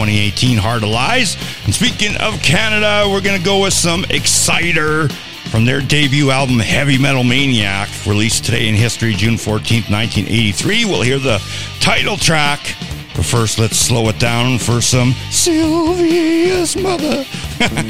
2018, Heart of Lies. And speaking of Canada, we're going to go with some Exciter from their debut album, Heavy Metal Maniac, released today in history, June 14th, 1983. We'll hear the title track. But first, let's slow it down for some Sylvia's Mother.